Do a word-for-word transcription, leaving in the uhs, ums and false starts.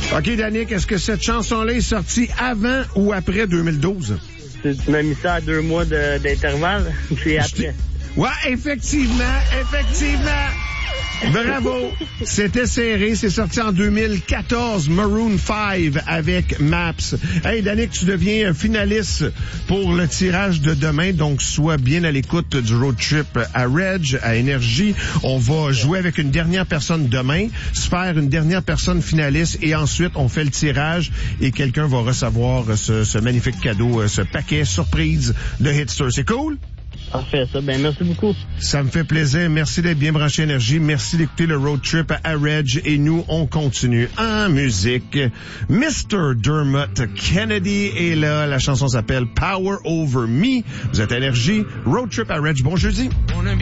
OK, Danick, est-ce que cette chanson-là est sortie avant ou après deux mille douze? Tu, tu m'as mis ça à deux mois de, d'intervalle. C'est après. Ouais, effectivement, effectivement. Bravo. C'était serré. C'est sorti en deux mille quatorze, Maroon cinq avec Maps. Hey, Danick, tu deviens finaliste pour le tirage de demain. Donc, sois bien à l'écoute du road trip à Reg, à Énergie. On va jouer avec une dernière personne demain, se faire une dernière personne finaliste et ensuite, on fait le tirage et quelqu'un va recevoir ce, ce magnifique cadeau, ce paquet surprise de Hitster. C'est cool? Parfait, ça. Ben, merci beaucoup. Ça me fait plaisir. Merci d'être bien branché Énergie. Merci d'écouter le road trip à Reg. Et nous, on continue en musique. mister Dermot Kennedy est là. La chanson s'appelle Power Over Me. Vous êtes à Énergie. Road trip à Reg. Bon jeudi.